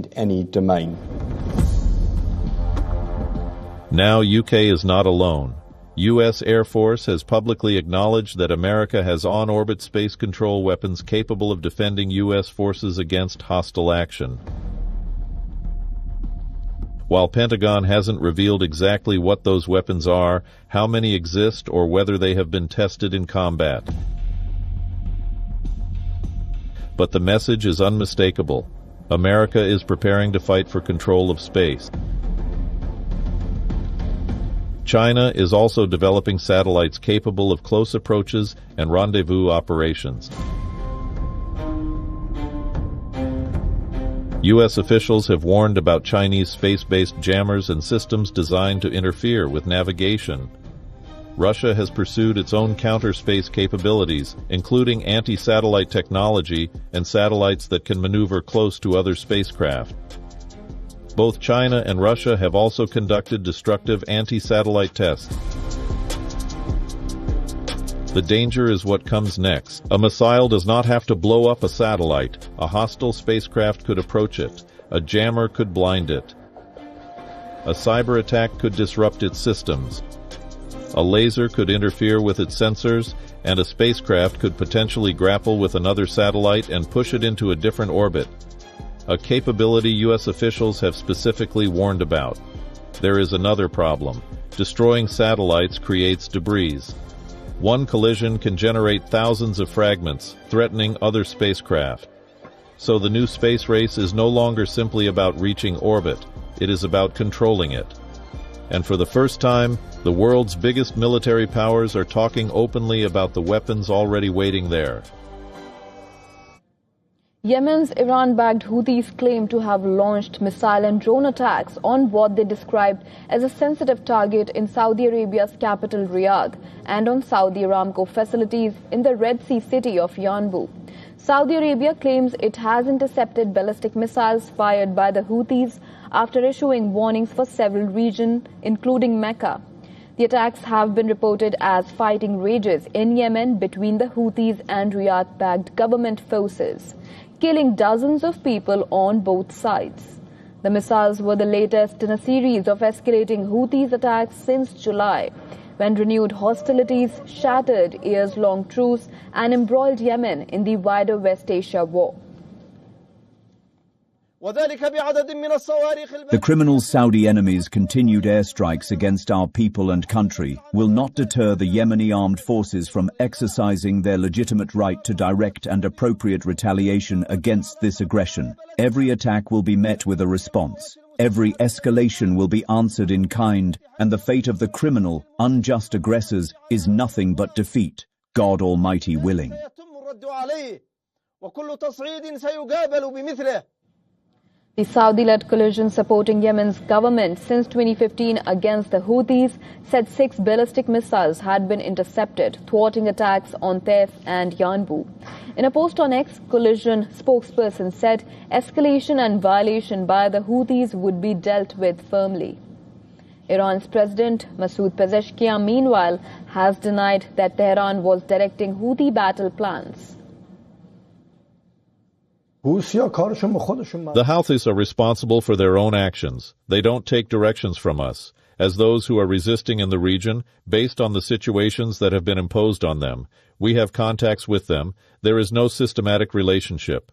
in any domain. Now UK is not alone. U.S. Air Force has publicly acknowledged that America has on-orbit space control weapons capable of defending U.S. forces against hostile action. While Pentagon hasn't revealed exactly what those weapons are, how many exist, or whether they have been tested in combat. But the message is unmistakable. America is preparing to fight for control of space. China is also developing satellites capable of close approaches and rendezvous operations. U.S. officials have warned about Chinese space-based jammers and systems designed to interfere with navigation. Russia has pursued its own counter-space capabilities, including anti-satellite technology and satellites that can maneuver close to other spacecraft. Both China and Russia have also conducted destructive anti-satellite tests. The danger is what comes next. A missile does not have to blow up a satellite. A hostile spacecraft could approach it. A jammer could blind it. A cyber attack could disrupt its systems. A laser could interfere with its sensors, and a spacecraft could potentially grapple with another satellite and push it into a different orbit. A capability U.S. officials have specifically warned about. There is another problem. Destroying satellites creates debris. One collision can generate thousands of fragments, threatening other spacecraft. So the new space race is no longer simply about reaching orbit. It is about controlling it. And for the first time, the world's biggest military powers are talking openly about the weapons already waiting there. Yemen's Iran-backed Houthis claim to have launched missile and drone attacks on what they described as a sensitive target in Saudi Arabia's capital Riyadh and on Saudi Aramco facilities in the Red Sea city of Yanbu. Saudi Arabia claims it has intercepted ballistic missiles fired by the Houthis after issuing warnings for several regions, including Mecca. The attacks have been reported as fighting rages in Yemen between the Houthis and Riyadh-backed government forces, killing dozens of people on both sides. The missiles were the latest in a series of escalating Houthis attacks since July, when renewed hostilities shattered years-long truce and embroiled Yemen in the wider West Asia war. The criminal Saudi enemies' continued airstrikes against our people and country will not deter the Yemeni armed forces from exercising their legitimate right to direct and appropriate retaliation against this aggression. Every attack will be met with a response. Every escalation will be answered in kind, and the fate of the criminal, unjust aggressors is nothing but defeat, God Almighty willing. The Saudi-led coalition supporting Yemen's government since 2015 against the Houthis said 6 ballistic missiles had been intercepted, thwarting attacks on Taif and Yanbu. In a post on X, coalition spokesperson said escalation and violation by the Houthis would be dealt with firmly. Iran's President Masoud Pezeshkian, meanwhile, has denied that Tehran was directing Houthi battle plans. The Houthis are responsible for their own actions. They don't take directions from us, as those who are resisting in the region, based on the situations that have been imposed on them. We have contacts with them. There is no systematic relationship.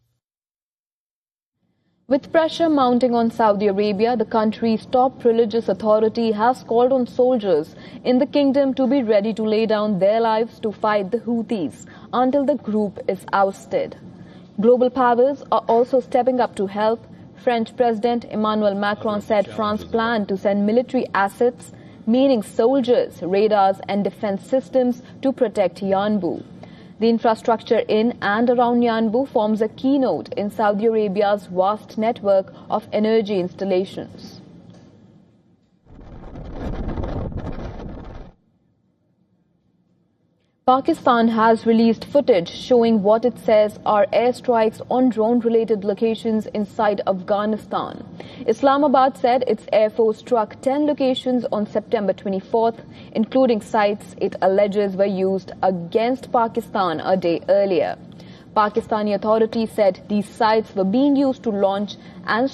With pressure mounting on Saudi Arabia, the country's top religious authority has called on soldiers in the kingdom to be ready to lay down their lives to fight the Houthis until the group is ousted. Global powers are also stepping up to help. French President Emmanuel Macron said France planned to send military assets, meaning soldiers, radars and defense systems, to protect Yanbu. The infrastructure in and around Yanbu forms a keynote in Saudi Arabia's vast network of energy installations. Pakistan has released footage showing what it says are airstrikes on drone-related locations inside Afghanistan. Islamabad said its Air Force struck 10 locations on September 24th, including sites it alleges were used against Pakistan a day earlier. Pakistani authorities said these sites were being used to launch and